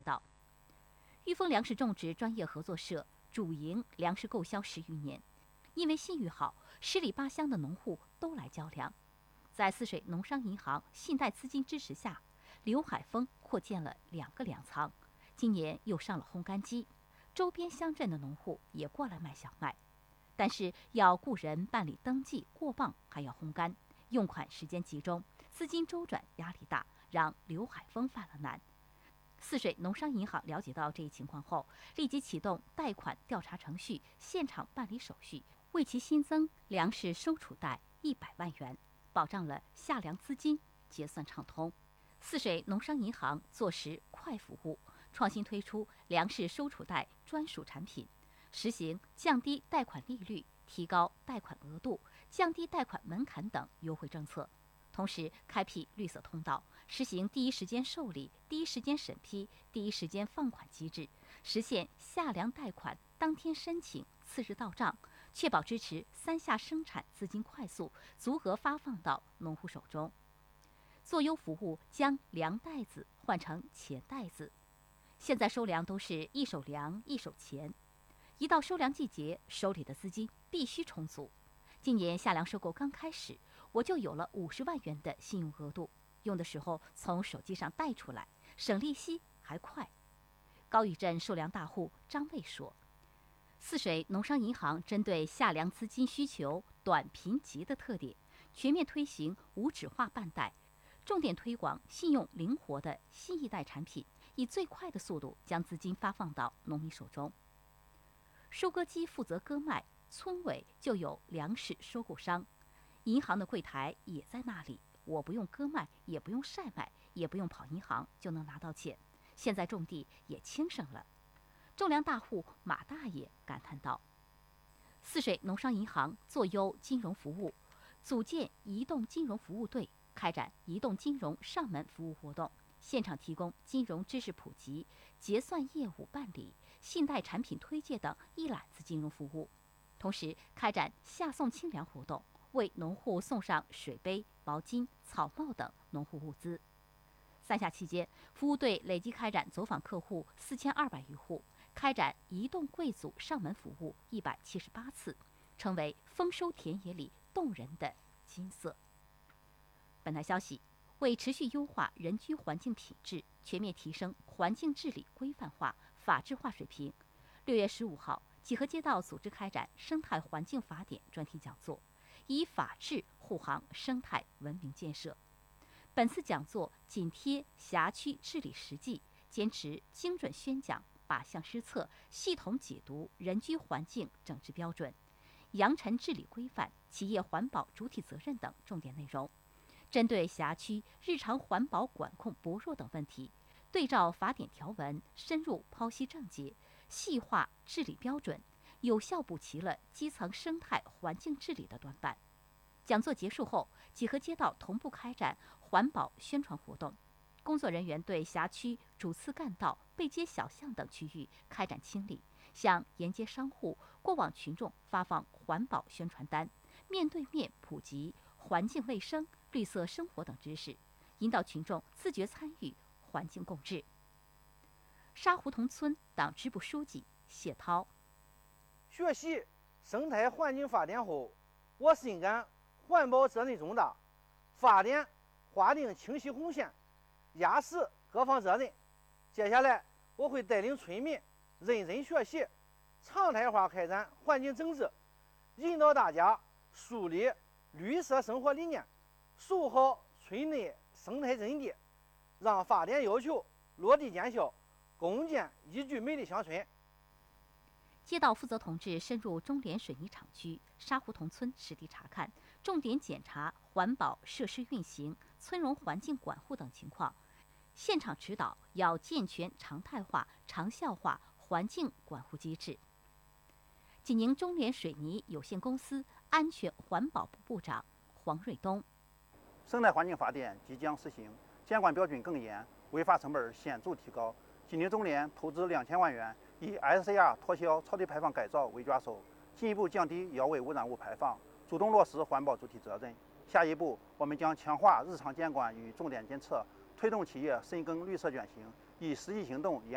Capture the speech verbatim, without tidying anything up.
道。裕丰粮食种植专业合作社主营粮食购销十余年，因为信誉好，十里八乡的农户都来交粮。在泗水农商银行信贷资金支持下，刘海峰扩建了两个粮仓，今年又上了烘干机，周边乡镇的农户也过来卖小麦。但是要雇人办理登记、过磅，还要烘干，用款时间集中，资金周转压力大，让刘海峰犯了难。泗水农商银行了解到这一情况后，立即启动贷款调查程序，现场办理手续，为其新增粮食收储贷一百万元，保障了下粮资金结算畅通。泗水农商银行做实快服务，创新推出粮食收储贷专属产品，实行降低贷款利率、提高贷款额度、降低贷款门槛等优惠政策，同时开辟绿色通道，实行第一时间受理、第一时间审批、第一时间放款机制，实现下粮贷款当天申请、次日到账，确保支持三下生产资金快速、足额发放到农户手中。做优服务将粮袋子换成钱袋子，现在收粮都是一手粮一手钱，一到收粮季节，手里的资金必须充足。今年下粮收购刚开始，我就有了五十万元的信用额度，用的时候从手机上贷出来，省利息还快。高峪镇收粮大户张卫说，泗水农商银行针对下粮资金需求短贫急的特点，全面推行无纸化办贷，重点推广信用灵活的新一代产品，以最快的速度将资金发放到农民手中。收割机负责割麦，村委就有粮食收购商，银行的柜台也在那里，我不用割麦，也不用晒麦，也不用跑银行就能拿到钱。现在种地也轻省了。种粮大户马大爷感叹道。泗水农商银行做优金融服务，组建移动金融服务队，开展移动金融上门服务活动，现场提供金融知识普及、结算业务办理、信贷产品推介等一揽子金融服务，同时开展下送清粮活动，为农户送上水杯、毛巾、草帽等农户物资。三下期间，服务队累计开展走访客户四千二百余户，开展移动贵族上门服务一百七十八次，成为丰收田野里动人的金色。本台消息，为持续优化人居环境品质，全面提升环境治理规范化、法治化水平，六月十五号，济河街道组织开展生态环境法典专题讲座，以法治护航生态文明建设。本次讲座紧贴辖区治理实际，坚持精准宣讲、靶向施策，系统解读人居环境整治标准、扬尘治理规范、企业环保主体责任等重点内容。针对辖区日常环保管控薄弱等问题，对照法典条文，深入剖析症结，细化治理标准，有效补齐了基层生态环境治理的短板。讲座结束后，济河街道同步开展环保宣传活动，工作人员对辖区主次干道、背街小巷等区域开展清理，向沿街商户、过往群众发放环保宣传单，面对面普及环境卫生、绿色生活等知识，引导群众自觉参与环境共治。沙胡同村党支部书记谢涛， 学习生态环境法典后，我深感环保责任重大，法典划定清晰红线，压实各方责任。接下来，我会带领村民认真学习，常态化开展环境整治，引导大家树立绿色生活理念，守好村内生态阵地，让法典要求落地见效，共建宜居美丽乡村。 街道负责同志深入中联水泥厂区沙胡同村实地查看，重点检查环保设施运行、村容环境管护等情况，现场指导要健全常态化、长效化环境管护机制。济宁中联水泥有限公司安全环保部部长黄瑞东， 生态环境法典即将实行，监管标准更严，违法成本显著提高。济宁中联投资两千万元，以 S C R 脱销草地排放改造为抓手，进一步降低窑尾污染物排放，主动落实环保主体责任。下一步，我们将强化日常监管与重点监测，推动企业深耕绿色转型，以实际行动